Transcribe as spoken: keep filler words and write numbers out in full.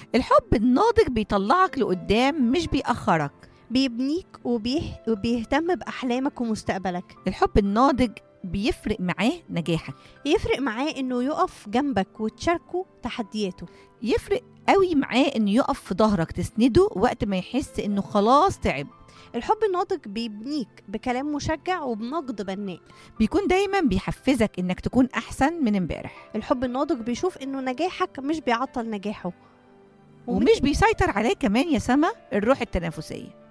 الحب الناضج بيطلعك لقدام مش بيأخرك. بيبنيك وبيه... وبيهتم بأحلامك ومستقبلك. الحب الناضج بيفرق معاه نجاحك. يفرق معاه إنه يقف جنبك وتشاركه تحدياته. يفرق قوي معاه إنه يقف في ظهرك تسنده وقت ما يحس إنه خلاص تعب. الحب الناضج بيبنيك بكلام مشجع وبنقد بناء. بيكون دايما بيحفزك إنك تكون أحسن من امبارح. الحب الناضج بيشوف إنه نجاحك مش بيعطل نجاحه، ومش بيسيطر عليه كمان يا سما الروح التنافسية.